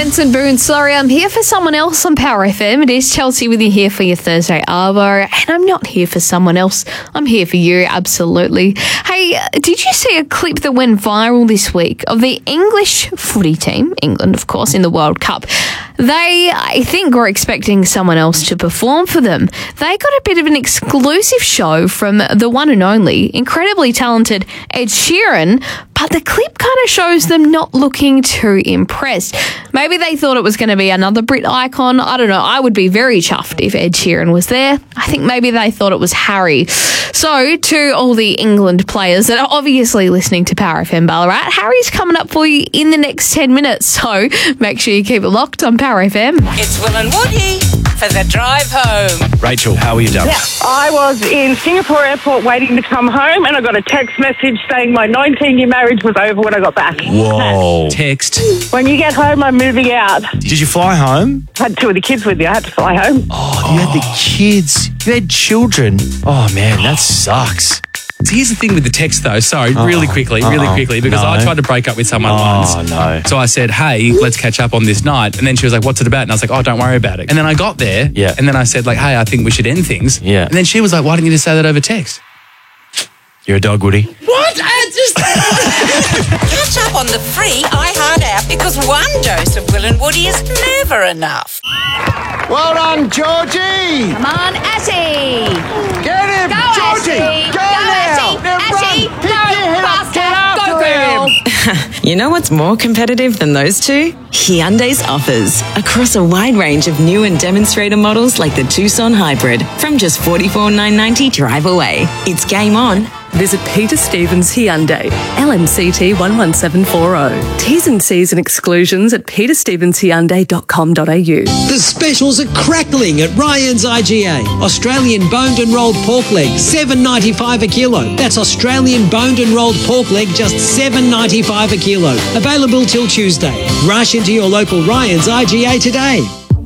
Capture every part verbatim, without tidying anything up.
Benson Boone. Sorry, I'm here for someone else on Power F M. It is Chelsea with you here for your Thursday Arvo, and I'm not here for someone else. I'm here for you, absolutely. Hey, did you see a clip that went viral this week of the English footy team, England, of course, in the World Cup? They, I think, were expecting someone else to perform for them. They got a bit of an exclusive show from the one and only, incredibly talented Ed Sheeran, but the clip kind of shows them not looking too impressed. Maybe they thought it was going to be another Brit icon. I don't know. I would be very chuffed if Ed Sheeran was there. I think maybe they thought it was Harry. So, to all the England players that are obviously listening to Power F M Ballarat, Harry's coming up for you in the next ten minutes. So, make sure you keep it locked on Power F M. It's Will and Woody for the drive home. Rachel, how are you, darling? Yeah, I was in Singapore airport waiting to come home, and I got a text message saying my nineteen-year marriage was over when I got back. Whoa. Text. When you get home, I'm moving out. Did you fly home? I had two of the kids with me. I had to fly home. Oh, you had the kids. You had children. Oh, man, that sucks. So here's the thing with the text, though. Sorry, Oh, really quickly, really uh-oh. quickly, because No. I tried to break up with someone Oh, once. no. So I said, hey, let's catch up on this night. And then she was like, what's it about? And I was like, oh, don't worry about it. And then I got there. Yeah. And then I said, like, hey, I think we should end things. Yeah. And then she was like, why didn't you just say that over text? You're a dog, Woody. What? I just... Catch up on the free iHeart app because one dose of Will and Woody is never enough. Well done, Georgie! Come on, Ashy! Get him! Go, Georgie! Ashy! Go, Go, now! Ashy! Now Ashy! run! Go, Pick your head up! faster! Get after Go, girl! him! You know what's more competitive than those two? Hyundai's offers. Across a wide range of new and demonstrator models like the Tucson Hybrid from just forty-four thousand nine hundred ninety dollars drive away. It's game on. Visit Peter Stevens Hyundai, L M C T one one seven four zero. T's and C's and exclusions at peter stevens hyundai dot com dot a u. The specials are crackling at Ryan's I G A. Australian boned and rolled pork leg, seven dollars ninety-five a kilo. That's Australian boned and rolled pork leg, just seven dollars ninety-five a kilo. Available till Tuesday. Rush into your local Ryan's I G A today.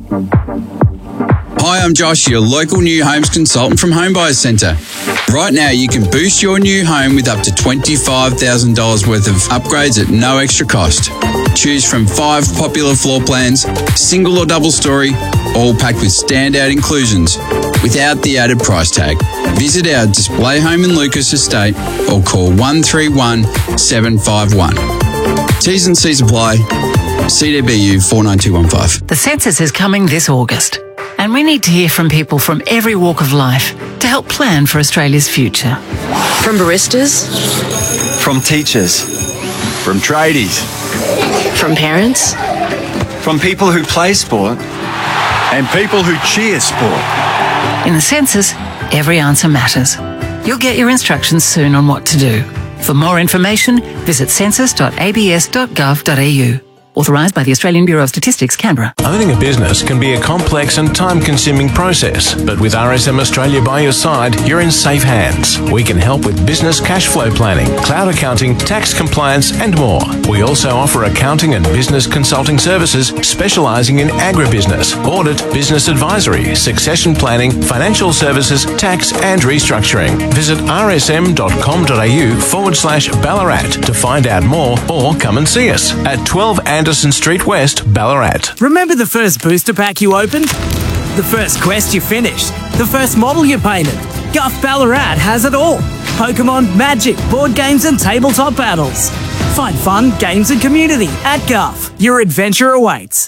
Hi, I'm Josh, your local new homes consultant from Home Buyers Centre. Right now, you can boost your new home with up to twenty-five thousand dollars worth of upgrades at no extra cost. Choose from five popular floor plans, single or double story, all packed with standout inclusions without the added price tag. Visit our display home in Lucas Estate or call one three one seven five one. T's and C's apply. C D B U four nine two one five. The census is coming this August, and we need to hear from people from every walk of life to help plan for Australia's future. From baristas, From teachers, from tradies, from parents, from people who play sport, and people who cheer sport. In the census, every answer matters. You'll get your instructions soon on what to do. For more information, visit census dot a b s dot gov dot a u. Authorised by the Australian Bureau of Statistics, Canberra. Owning a business can be a complex and time-consuming process, but with R S M Australia by your side, you're in safe hands. We can help with business cash flow planning, cloud accounting, tax compliance, and more. We also offer accounting and business consulting services specialising in agribusiness, audit, business advisory, succession planning, financial services, tax, and restructuring. Visit rsm.com.au forward slash Ballarat to find out more or come and see us at twelve Anderson Street West, Ballarat. Remember the first booster pack you opened? The first quest you finished? The first model you painted? Guff Ballarat has it all. Pokemon, Magic, board games and tabletop battles. Find fun, games and community at Guff. Your adventure awaits.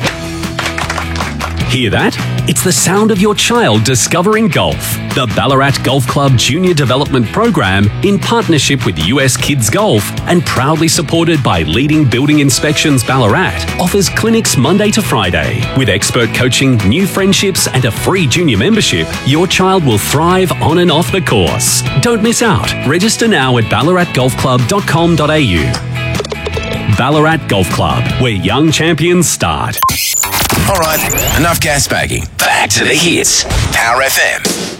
Hear that? It's the sound of your child discovering golf. The Ballarat Golf Club Junior Development Program, in partnership with U S Kids Golf and proudly supported by Leading Building Inspections Ballarat, offers clinics Monday to Friday. With expert coaching, new friendships and a free junior membership, your child will thrive on and off the course. Don't miss out. Register now at ballarat golf club dot com dot a u. Ballarat Golf Club, where young champions start. All right, enough gas bagging. Back to the hits. Power F M.